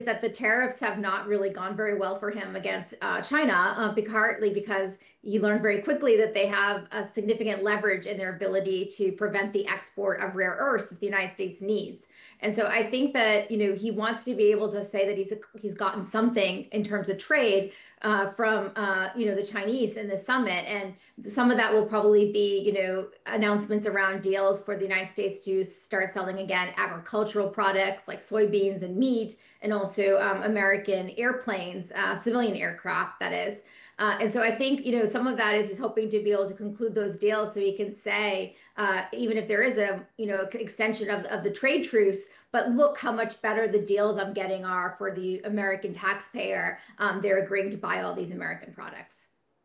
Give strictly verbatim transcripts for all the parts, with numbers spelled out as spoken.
that the tariffs have not really gone very well for him against uh, China, uh, partly because he learned very quickly that they have a significant leverage in their ability to prevent the export of rare earths that the United States needs. And so I think that, you know, he wants to be able to say that he's he's gotten something in terms of trade uh, from, uh, you know, the Chinese in the summit. And some of that will probably be, you know, announcements around deals for the United States to start selling again agricultural products like soybeans and meat, and also um, American airplanes, uh, civilian aircraft, that is. Uh, and so I think, you know, some of that is he's hoping to be able to conclude those deals so he can say, uh, even if there is a, you know, extension of, of the trade truce, but look how much better the deals I'm getting are for the American taxpayer. Um, they're agreeing to buy all these American products.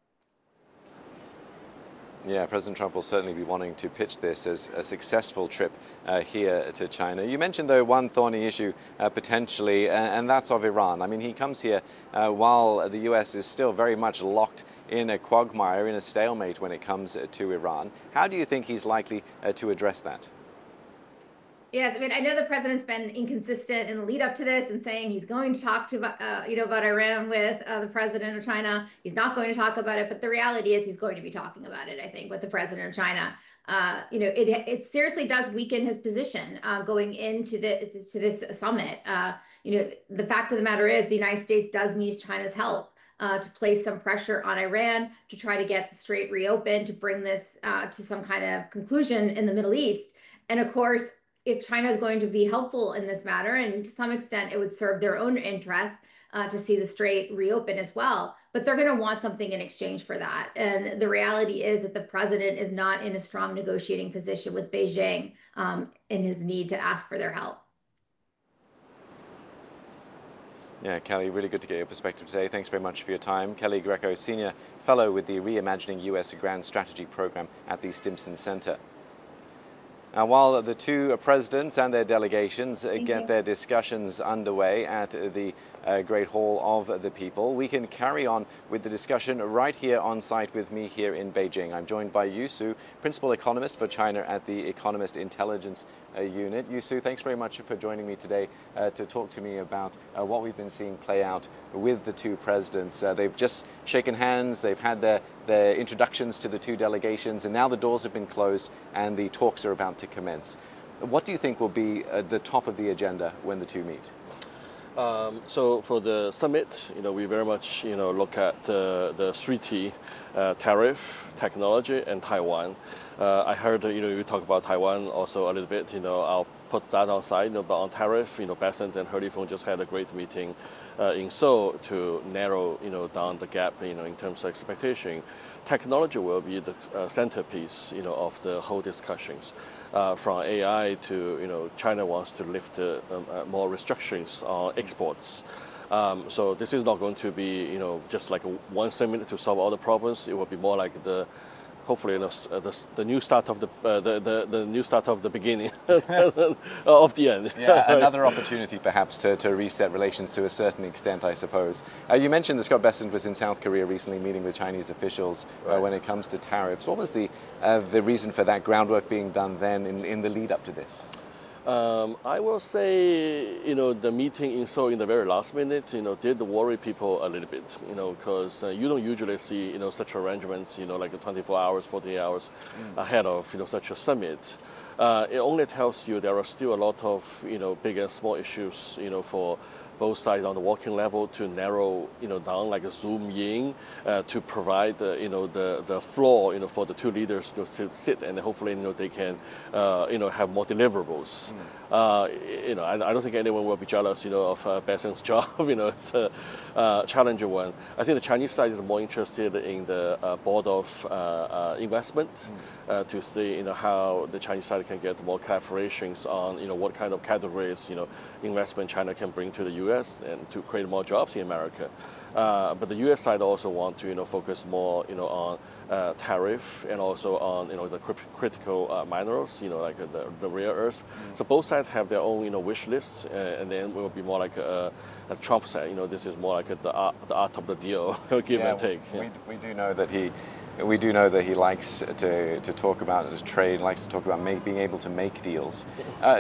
Yeah, President Trump will certainly be wanting to pitch this as a successful trip uh, here to China. You mentioned, though, one thorny issue uh, potentially, and, and that's of Iran. I mean, he comes here uh, while the U S is still very much locked in a quagmire, in a stalemate when it comes to Iran. How do you think he's likely uh, to address that? Yes, I mean, I know the president's been inconsistent in the lead up to this and saying he's going to talk to, uh, you know, about Iran with uh, the president of China. He's not going to talk about it, but the reality is he's going to be talking about it, I think, with the president of China. Uh, you know, it it seriously does weaken his position uh, going into the to this summit. Uh, you know, the fact of the matter is the United States does need China's help. Uh, to place some pressure on Iran to try to get the strait reopened, to bring this uh, to some kind of conclusion in the Middle East. And of course, if China is going to be helpful in this matter, and to some extent it would serve their own interests uh, to see the strait reopen as well, but they're going to want something in exchange for that. And the reality is that the president is not in a strong negotiating position with Beijing um, in his need to ask for their help. Yeah, Kelly, really good to get your perspective today. Thanks very much for your time. Kelly Greco, Senior Fellow with the Reimagining U S Grand Strategy Program at the Stimson Center. Now, while the two presidents and their delegations Thank get you. their discussions underway at the uh, Great Hall of the People, we can carry on with the discussion right here on site with me here in Beijing. I'm joined by Yu Su, Principal Economist for China at the Economist Intelligence uh, Unit. Yu Su, thanks very much for joining me today uh, to talk to me about uh, what we've been seeing play out with the two presidents. Uh, they've just shaken hands, they've had their, their introductions to the two delegations, and now the doors have been closed and the talks are about to commence. What do you think will be at the top of the agenda when the two meet? Um, so for the summit, you know, we very much, you know, look at uh, the three T, uh, tariff, technology, and Taiwan. Uh, I heard, you know, you talk about Taiwan also a little bit. You know, I'll put that on side. You know, but on tariff, you know, Bessent and He Lifeng just had a great meeting uh, in Seoul to narrow, you know, down the gap, you know, in terms of expectation. Technology will be the uh, centerpiece, you know, of the whole discussions. Uh, from A I to, you know, China wants to lift uh, um, uh, more restrictions on exports. Um, so this is not going to be, you know, just like a one summit to solve all the problems. It will be more like the, hopefully, you know, the, the new start of the, uh, the, the the new start of the beginning of the end. Yeah, another opportunity perhaps to, to reset relations to a certain extent, I suppose. Uh, you mentioned that Scott Bessent was in South Korea recently meeting with Chinese officials uh, when it comes to tariffs. What was the uh, the reason for that groundwork being done then in, in the lead up to this? Um, I will say, you know, the meeting in Seoul in the very last minute, you know, did worry people a little bit, you know, because uh, you don't usually see, you know, such arrangements, you know, like twenty-four hours, forty hours mm. ahead of, you know, such a summit. Uh, it only tells you there are still a lot of, you know, big and small issues, you know, for both sides on the working level to narrow, you know, down, like a zoom in, uh, to provide, uh, you know, the, the floor, you know, for the two leaders you know, to sit, and hopefully, you know, they can, uh, you know, have more deliverables. Mm. Uh, you know, I, I don't think anyone will be jealous, you know, of uh, Bessent's job. You know, it's a uh, challenging one. I think the Chinese side is more interested in the uh, board of uh, uh, investment mm. uh, to see, you know, how the Chinese side can get more clarifications on, you know, what kind of categories, you know, investment China can bring to the U S and to create more jobs in America. Uh, but the U S side also want to, you know, focus more, you know, on uh, tariff and also on, you know, the critical uh, minerals, you know, like uh, the, the rare earths. Mm. So both sides have their own, you know, wish lists, uh, and then it will be more like, a, as Trump said, you know, this is more like a, the, art, the art of the deal, give yeah, and take. We, Yeah. we do know that he. We do know that he likes to, to talk about trade, likes to talk about make, being able to make deals. Uh,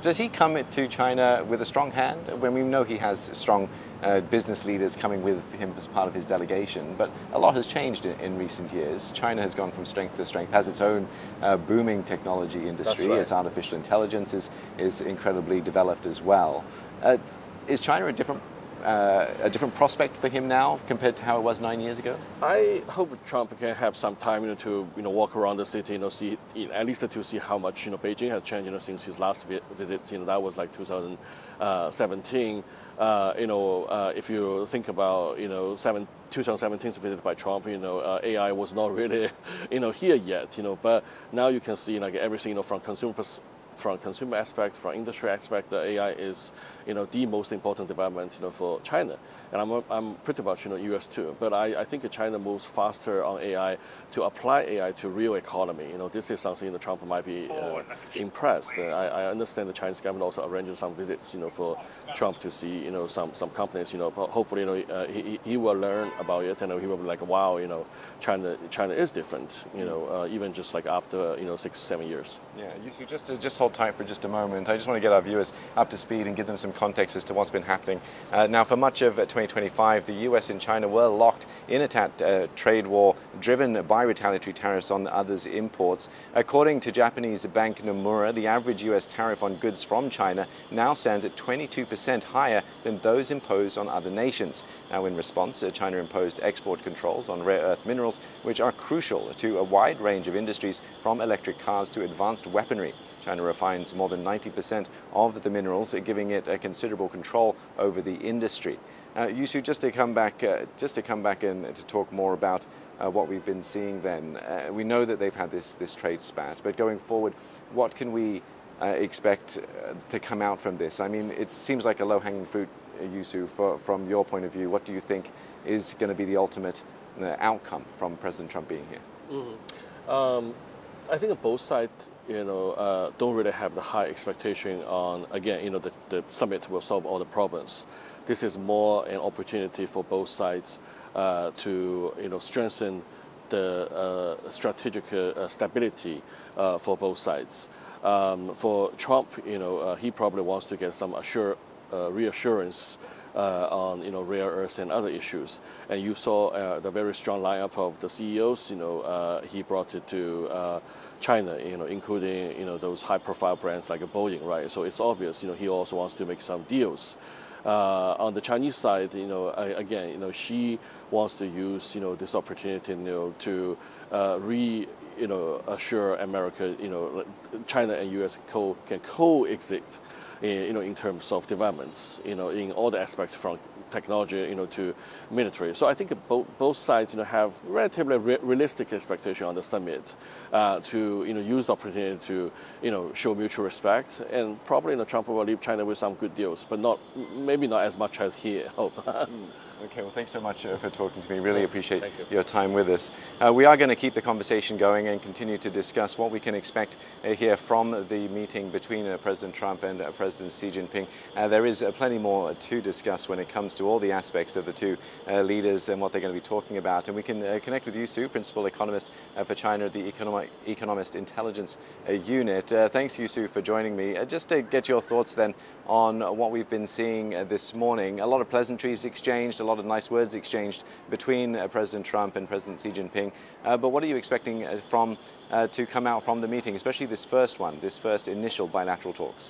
does he come to China with a strong hand? When we know he has strong uh, business leaders coming with him as part of his delegation, but a lot has changed in, in recent years. China has gone from strength to strength, has its own uh, booming technology industry. Right. Its artificial intelligence is, is incredibly developed as well. Uh, is China a different Uh, a different prospect for him now compared to how it was nine years ago? I hope Trump can have some time, you know, to you know walk around the city, you know, see at least to see how much you know Beijing has changed, you know, since his last vi visit. You know, that was like two thousand seventeen. Uh, you know, uh, if you think about you know seven, twenty seventeen's visit by Trump, you know, uh, A I was not really you know here yet, you know, but now you can see like everything, you know, from consumer pers from consumer aspect, from industry aspect, the A I is, you know, the most important development, you know, for China. And I'm, I'm pretty much, you know, U S too. But I, I think China moves faster on A I to apply A I to real economy. You know, this is something, you know, Trump might be uh, impressed. Uh, I, I understand the Chinese government also arranged some visits, you know, for Trump to see, you know, some, some companies, you know, but hopefully, you know, uh, he, he will learn about it and he will be like, wow, you know, China, China is different, you know, uh, even just like after, you know, six, seven years. Yeah, Youssou, just, to, just hold tight for just a moment. I just want to get our viewers up to speed and give them some context as to what's been happening. Uh, now, for much of twenty twenty-five, the U S and China were locked in a uh, trade war driven by retaliatory tariffs on others' imports. According to Japanese bank Nomura, the average U S tariff on goods from China now stands at twenty-two percent higher than those imposed on other nations. Now, in response, uh, China imposed export controls on rare earth minerals, which are crucial to a wide range of industries, from electric cars to advanced weaponry. China refines more than ninety percent of the minerals, giving it a considerable control over the industry. Uh, Youssou, just to come back, uh, just to come back and to talk more about uh, what we've been seeing. Then uh, we know that they've had this this trade spat, but going forward, what can we uh, expect uh, to come out from this? I mean, it seems like a low-hanging fruit, uh, Youssou. For, from your point of view, what do you think is going to be the ultimate uh, outcome from President Trump being here? Mm-hmm. um, I think both sides, you know, uh, don't really have the high expectation on, again, you know, the, the summit will solve all the problems. This is more an opportunity for both sides uh, to, you know, strengthen the uh, strategic uh, stability uh, for both sides. Um, for Trump, you know, uh, he probably wants to get some assure, uh, reassurance Uh, on you know rare earths and other issues, and you saw uh, the very strong lineup of the C E Os. You know, uh, he brought it to uh, China. You know, including you know those high-profile brands like Boeing, right? So it's obvious. You know, he also wants to make some deals. Uh, on the Chinese side, you know, I, again, you know, she wants to use you know this opportunity, you know, to uh, re you know assure America, you know, China and U S co can coexist. You know, in terms of developments, you know, in all the aspects from technology, you know, to military. So I think both both sides, you know, have relatively re realistic expectation on the summit uh, to, you know, use the opportunity to, you know, show mutual respect, and probably, you know, Trump will leave China with some good deals, but not maybe not as much as he hoped. Okay, well, thanks so much uh, for talking to me. Really appreciate you. your time with us. Uh, we are going to keep the conversation going and continue to discuss what we can expect uh, here from the meeting between uh, President Trump and uh, President Xi Jinping. Uh, there is uh, plenty more to discuss when it comes to all the aspects of the two uh, leaders and what they're going to be talking about. And we can uh, connect with Youssou, Principal Economist uh, for China at the Economic, Economist Intelligence uh, Unit. Uh, thanks, Youssou, for joining me. Uh, just to get your thoughts then on what we've been seeing uh, this morning. A lot of pleasantries exchanged, a lot of nice words exchanged between uh, President Trump and President Xi Jinping. Uh, but what are you expecting uh, from uh, to come out from the meeting, especially this first one, this first initial bilateral talks?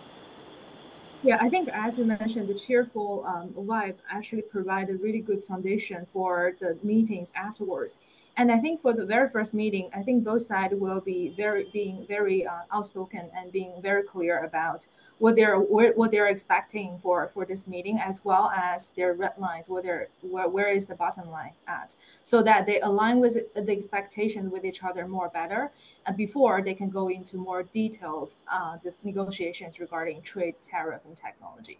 Yeah, I think, as you mentioned, the cheerful um, vibe actually provide a really good foundation for the meetings afterwards. And I think for the very first meeting, I think both sides will be very being very uh, outspoken and being very clear about what they're what they're expecting for for this meeting, as well as their red lines, where they're, where where is the bottom line at, so that they align with the expectations with each other more better, and before they can go into more detailed uh, the negotiations regarding trade, tariff, and technology.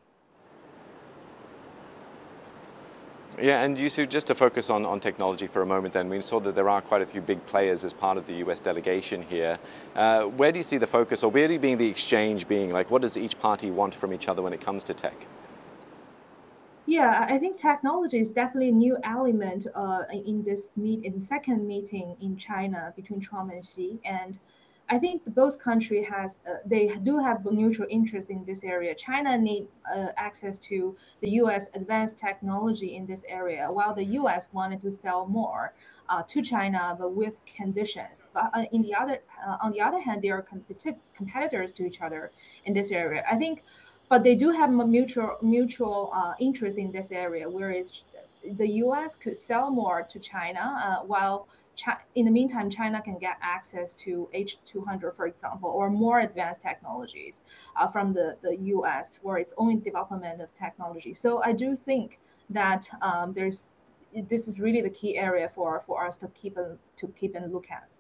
Yeah, and Youssou, just to focus on, on technology for a moment then, we saw that there are quite a few big players as part of the U S delegation here. Uh, where do you see the focus, or where do you see the exchange being? Like, what does each party want from each other when it comes to tech? Yeah, I think technology is definitely a new element uh, in this meet in the second meeting in China between Trump and Xi. And I think both countries has uh, they do have mutual interest in this area. China need uh, access to the U S advanced technology in this area, while the U S wanted to sell more uh, to China, but with conditions. But uh, in the other uh, on the other hand, they are competi- competitors to each other in this area. I think, but they do have mutual mutual uh, interest in this area, whereas the U S could sell more to China, uh, while Chi- in the meantime, China can get access to H two hundred, for example, or more advanced technologies uh, from the, the U S for its own development of technology. So I do think that um, there's this is really the key area for, for us to keep a, to keep and look at.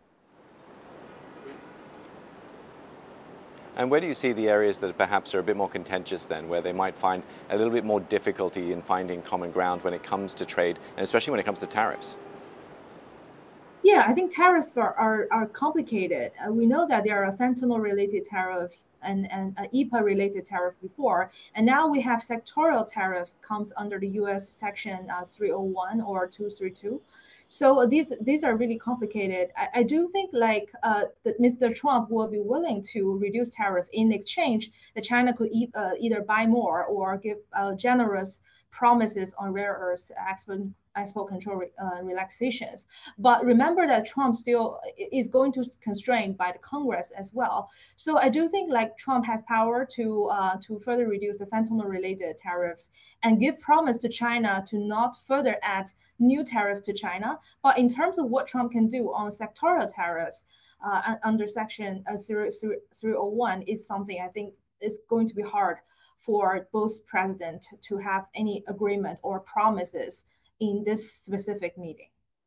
And where do you see the areas that perhaps are a bit more contentious then, where they might find a little bit more difficulty in finding common ground when it comes to trade, and especially when it comes to tariffs? Yeah, I think tariffs are, are, are complicated. Uh, we know that there are fentanyl-related tariffs and, and uh, E P A-related tariff before, and now we have sectorial tariffs comes under the U S Section uh, three oh one or two thirty-two. So uh, these these are really complicated. I, I do think like uh, that Mister Trump will be willing to reduce tariff in exchange that China could e- uh, either buy more or give uh, generous promises on rare earth export export control uh, relaxations. But remember that Trump still is going to constrained by the Congress as well. So I do think like Trump has power to uh, to further reduce the fentanyl-related tariffs and give promise to China to not further add new tariffs to China. But in terms of what Trump can do on sectoral tariffs uh, under Section uh, three oh one is something I think is going to be hard for both presidents to have any agreement or promises in this specific meeting.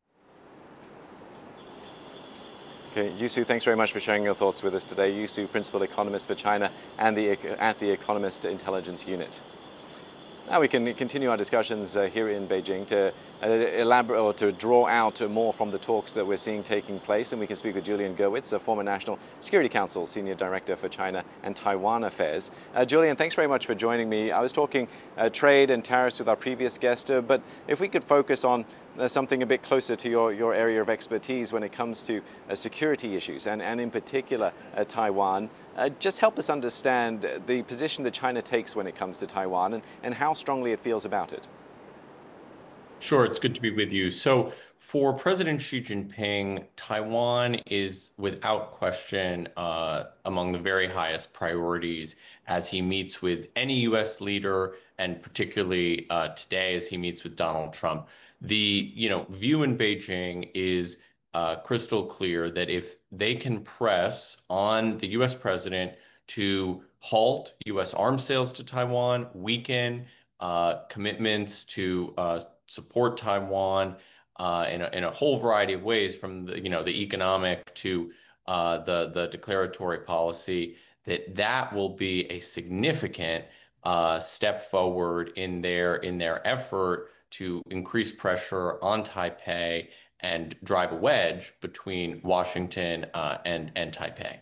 Okay, Yu Su, thanks very much for sharing your thoughts with us today. Yu Su, Principal Economist for China and the, at the Economist Intelligence Unit. Now we can continue our discussions uh, here in Beijing to uh, elaborate or to draw out uh, more from the talks that we're seeing taking place, and we can speak with Julian Gerwitz, a former National Security Council Senior Director for China and Taiwan Affairs. Uh, Julian, thanks very much for joining me. I was talking uh, trade and tariffs with our previous guest, uh, but if we could focus on uh, something a bit closer to your, your area of expertise when it comes to uh, security issues, and, and in particular uh, Taiwan. Uh, just help us understand the position that China takes when it comes to Taiwan and, and how strongly it feels about it. Sure, it's good to be with you. So for President Xi Jinping, Taiwan is without question uh, among the very highest priorities as he meets with any U S leader, and particularly uh, today as he meets with Donald Trump. The you know view in Beijing is Uh, crystal clear that if they can press on the U S president to halt U S arms sales to Taiwan, weaken uh, commitments to uh, support Taiwan uh, in, a, in a whole variety of ways, from the, you know, the economic to uh, the, the declaratory policy, that that will be a significant uh, step forward in their, in their effort to increase pressure on Taipei and drive a wedge between Washington uh, and, and Taipei.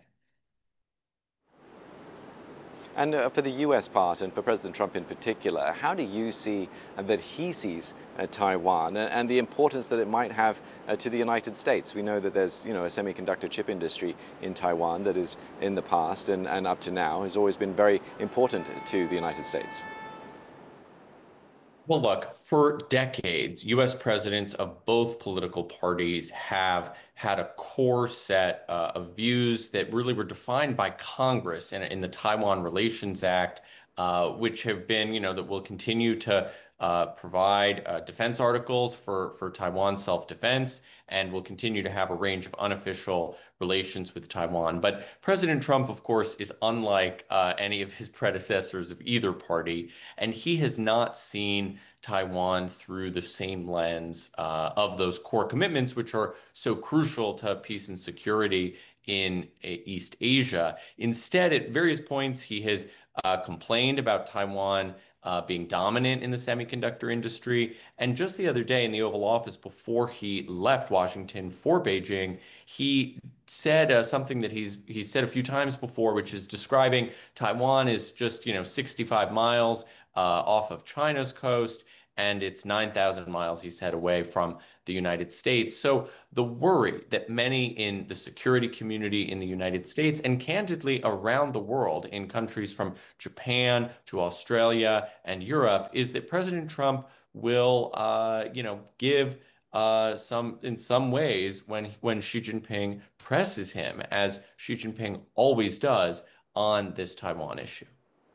And uh, for the U S part, and for President Trump in particular, how do you see uh, that he sees uh, Taiwan and, and the importance that it might have uh, to the United States? We know that there's, you know, a semiconductor chip industry in Taiwan that is, in the past and, and up to now, has always been very important to the United States. Well, look, for decades, U S presidents of both political parties have had a core set uh, of views that really were defined by Congress in, in the Taiwan Relations Act, uh, which have been, you know, that will continue to uh, provide uh, defense articles for, for Taiwan self-defense, and will continue to have a range of unofficial relations with Taiwan. But President Trump, of course, is unlike uh, any of his predecessors of either party, and he has not seen Taiwan through the same lens uh, of those core commitments, which are so crucial to peace and security in East Asia. Instead, at various points, he has uh, complained about Taiwan Uh, being dominant in the semiconductor industry. And just the other day in the Oval Office, before he left Washington for Beijing, he said uh, something that he's he's said a few times before, which is describing Taiwan as just, you know, sixty-five miles uh, off of China's coast, and it's nine thousand miles, he said, away from the United States. So the worry that many in the security community in the United States and candidly around the world in countries from Japan to Australia and Europe is that President Trump will, uh, you know, give uh, some in some ways when when Xi Jinping presses him, as Xi Jinping always does on this Taiwan issue.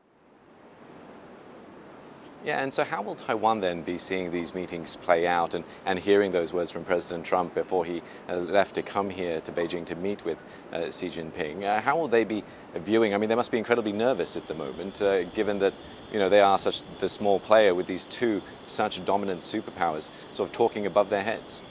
Yeah, and so how will Taiwan then be seeing these meetings play out and, and hearing those words from President Trump before he uh, left to come here to Beijing to meet with uh, Xi Jinping? Uh, how will they be viewing? I mean, they must be incredibly nervous at the moment, uh, given that, you know, they are such the small player with these two such dominant superpowers sort of talking above their heads.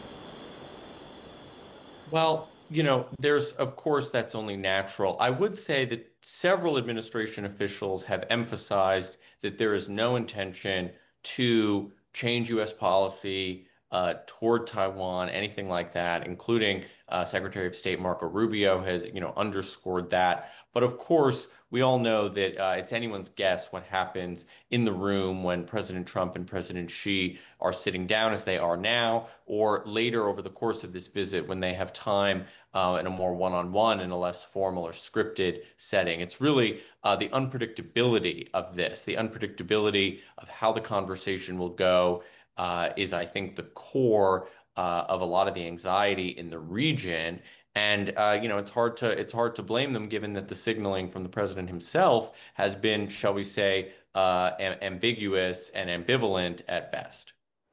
Well, you know, there's, of course, that's only natural. I would say that several administration officials have emphasized that there is no intention to change U S policy uh, toward Taiwan, anything like that, including uh, Secretary of State Marco Rubio has, you know, underscored that. But of course, we all know that uh, it's anyone's guess what happens in the room when President Trump and President Xi are sitting down as they are now, or later over the course of this visit when they have time uh, in a more one-on-one and a less formal or scripted setting. It's really uh, the unpredictability of this, the unpredictability of how the conversation will go uh, is, I think, the core uh, of a lot of the anxiety in the region. And uh, you know, it's hard to it's hard to blame them, given that the signaling from the president himself has been, shall we say, uh, am ambiguous and ambivalent at best.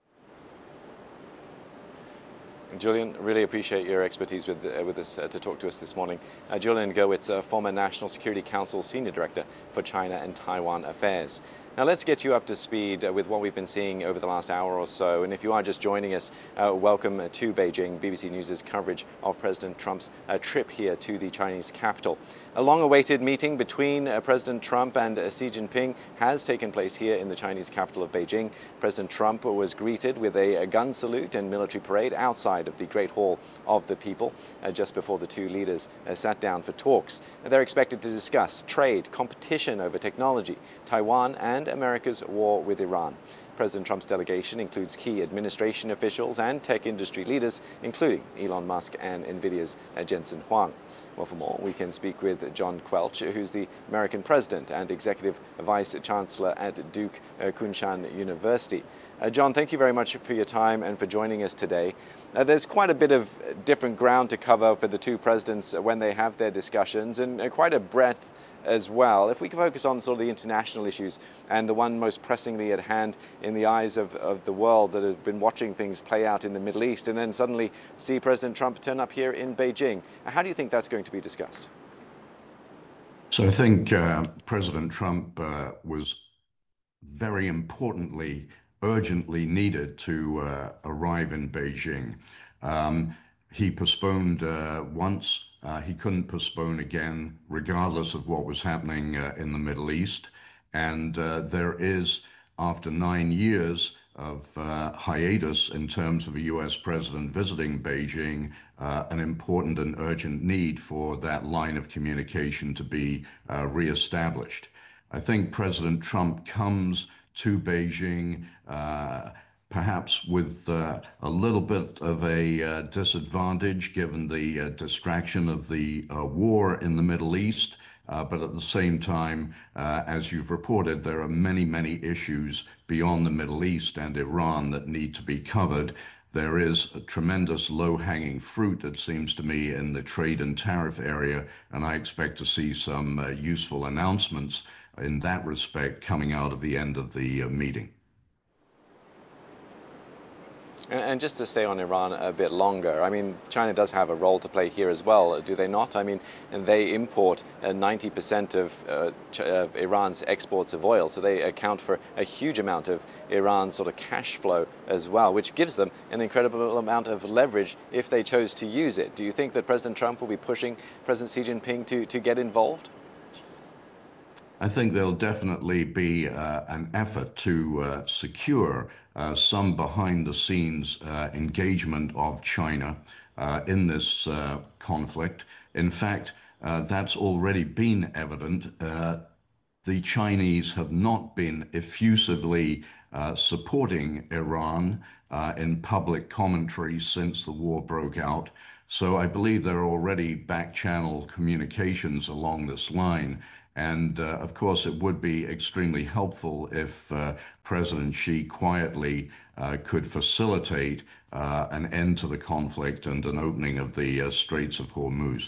Julian, really appreciate your expertise with, uh, with us uh, to talk to us this morning. Uh, Julian Gurwitz, uh, former National Security Council Senior Director for China and Taiwan Affairs. Now let's get you up to speed uh, with what we've been seeing over the last hour or so. And if you are just joining us, uh, welcome to Beijing. B B C News' coverage of President Trump's uh, trip here to the Chinese capital. A long-awaited meeting between uh, President Trump and uh, Xi Jinping has taken place here in the Chinese capital of Beijing. President Trump was greeted with a, a gun salute and military parade outside of the Great Hall of the People uh, just before the two leaders uh, sat down for talks. They're expected to discuss trade, competition over technology, Taiwan, and America's war with Iran. President Trump's delegation includes key administration officials and tech industry leaders, including Elon Musk and NVIDIA's uh, Jensen Huang. Well, for more, we can speak with John Quelch, who's the American president and executive vice chancellor at Duke uh, Kunshan University. Uh, John, thank you very much for your time and for joining us today. Uh, there's quite a bit of different ground to cover for the two presidents when they have their discussions, and uh, quite a breadth as well. If we can focus on sort of the international issues and the one most pressingly at hand in the eyes of, of the world that has been watching things play out in the Middle East, and then suddenly see President Trump turn up here in Beijing. How do you think that's going to be discussed? So I think uh, President Trump uh, was very importantly, urgently needed to uh, arrive in Beijing. Um, he postponed uh, once. Uh, he couldn't postpone again, regardless of what was happening uh, in the Middle East. And uh, there is, after nine years of uh, hiatus in terms of a U S president visiting Beijing, uh, an important and urgent need for that line of communication to be uh, reestablished. I think President Trump comes to Beijing uh, perhaps with uh, a little bit of a uh, disadvantage given the uh, distraction of the uh, war in the Middle East. Uh, but at the same time, uh, as you've reported, there are many, many issues beyond the Middle East and Iran that need to be covered. There is a tremendous low-hanging fruit, it seems to me, in the trade and tariff area, and I expect to see some uh, useful announcements in that respect coming out of the end of the uh, meeting. And just to stay on Iran a bit longer, I mean, China does have a role to play here as well, do they not? I mean, and they import ninety percent of, uh, of Iran's exports of oil, so they account for a huge amount of Iran's sort of cash flow as well, which gives them an incredible amount of leverage if they chose to use it. Do you think that President Trump will be pushing President Xi Jinping to, to get involved? I think there'll definitely be uh, an effort to uh, secure uh, some behind-the-scenes uh, engagement of China uh, in this uh, conflict. In fact, uh, that's already been evident uh, the Chinese have not been effusively uh, supporting Iran uh, in public commentary since the war broke out. So I believe there are already back-channel communications along this line. And uh, of course, it would be extremely helpful if uh, President Xi quietly uh, could facilitate uh, an end to the conflict and an opening of the uh, Straits of Hormuz.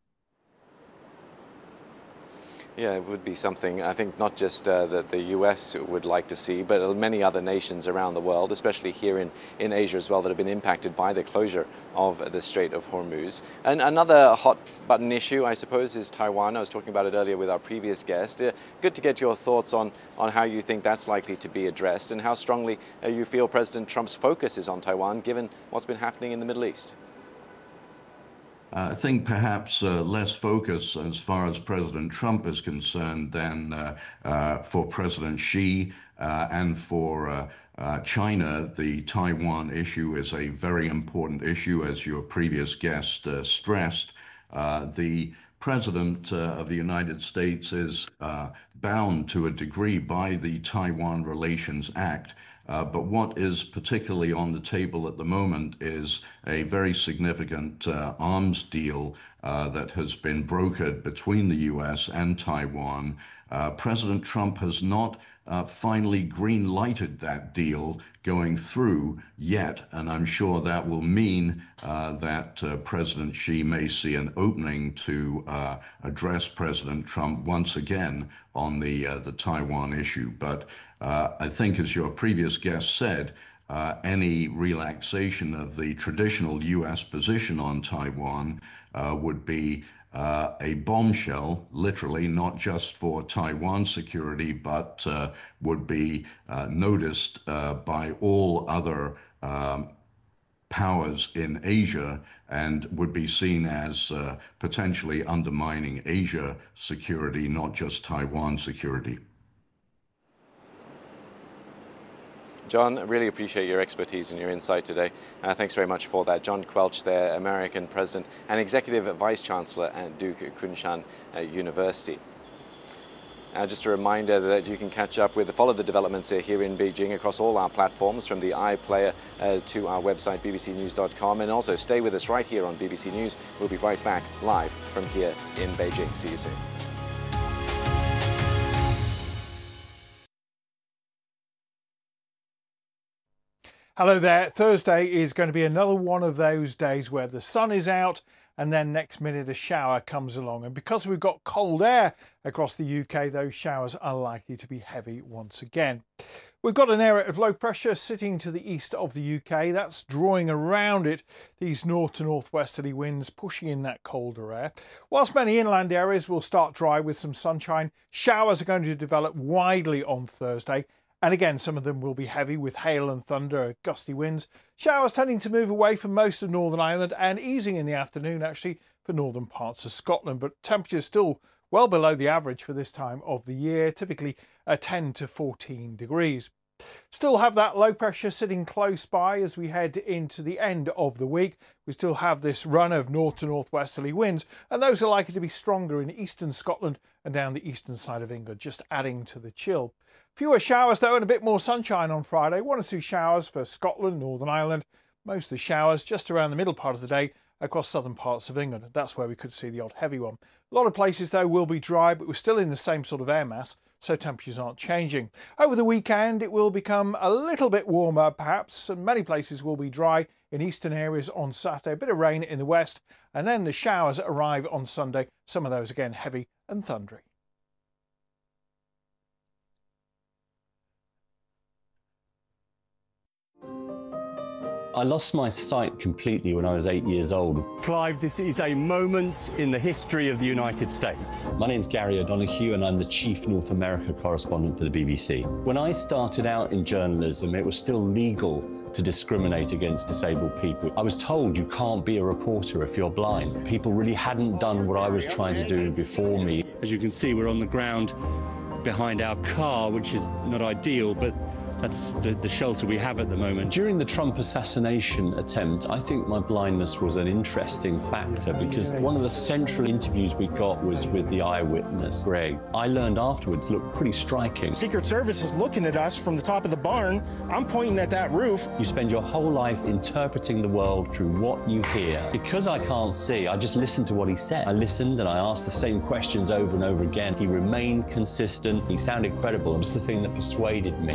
Yeah, it would be something I think not just uh, that the U S would like to see, but many other nations around the world, especially here in, in Asia as well, that have been impacted by the closure of the Strait of Hormuz. And another hot button issue, I suppose, is Taiwan. I was talking about it earlier with our previous guest. Uh, good to get your thoughts on, on how you think that's likely to be addressed and how strongly uh, you feel President Trump's focus is on Taiwan, given what's been happening in the Middle East. Uh, I think perhaps uh, less focus as far as President Trump is concerned than uh, uh, for President Xi uh, and for uh, uh, China. The Taiwan issue is a very important issue, as your previous guest uh, stressed. Uh, the President uh, of the United States is uh, bound to a degree by the Taiwan Relations Act. Uh, but what is particularly on the table at the moment is a very significant uh, arms deal uh, that has been brokered between the U S and Taiwan. Uh, President Trump has not uh, finally green-lighted that deal going through yet, and I'm sure that will mean uh, that uh, President Xi may see an opening to uh, address President Trump once again on the uh, the Taiwan issue. But uh, I think, as your previous guest said, uh, any relaxation of the traditional U S position on Taiwan uh, would be Uh, a bombshell, literally, not just for Taiwan security, but uh, would be uh, noticed uh, by all other um, powers in Asia and would be seen as uh, potentially undermining Asia security, not just Taiwan security. John, I really appreciate your expertise and your insight today. Uh, thanks very much for that. John Quelch there, American President and Executive Vice Chancellor at Duke Kunshan uh, University. Uh, just a reminder that you can catch up with, follow the developments here in Beijing across all our platforms, from the iPlayer uh, to our website, b b c news dot com. And also stay with us right here on B B C News. We'll be right back live from here in Beijing. See you soon. Hello there. Thursday is going to be another one of those days where the sun is out and then next minute a shower comes along. And because we've got cold air across the U K, those showers are likely to be heavy once again. We've got an area of low pressure sitting to the east of the U K. That's drawing around it these north to northwesterly winds, pushing in that colder air. Whilst many inland areas will start dry with some sunshine, showers are going to develop widely on Thursday. And again, some of them will be heavy with hail and thunder, gusty winds. Showers tending to move away from most of Northern Ireland and easing in the afternoon actually for northern parts of Scotland. But temperatures still well below the average for this time of the year, typically uh, ten to fourteen degrees. Still have that low pressure sitting close by as we head into the end of the week. We still have this run of north to northwesterly winds, and those are likely to be stronger in eastern Scotland and down the eastern side of England, just adding to the chill. Fewer showers though and a bit more sunshine on Friday. One or two showers for Scotland, Northern Ireland. Most of the showers just around the middle part of the day across southern parts of England. That's where we could see the odd heavy one. A lot of places though will be dry, but we're still in the same sort of air mass, so temperatures aren't changing. Over the weekend it will become a little bit warmer perhaps, and many places will be dry in eastern areas on Saturday, a bit of rain in the west, and then the showers arrive on Sunday, some of those again heavy and thundery. I lost my sight completely when I was eight years old. Clive, this is a moment in the history of the United States. My name's Gary O'Donoghue and I'm the Chief North America Correspondent for the B B C. When I started out in journalism, it was still legal to discriminate against disabled people. I was told you can't be a reporter if you're blind. People really hadn't done what I was trying to do before me. As you can see, we're on the ground behind our car, which is not ideal, but That's the, the shelter we have at the moment. During the Trump assassination attempt, I think my blindness was an interesting factor because one of the central interviews we got was with the eyewitness, Greg. I learned afterwards looked pretty striking. Secret Service is looking at us from the top of the barn. I'm pointing at that roof. You spend your whole life interpreting the world through what you hear. Because I can't see, I just listened to what he said. I listened and I asked the same questions over and over again. He remained consistent. He sounded credible. It was the thing that persuaded me.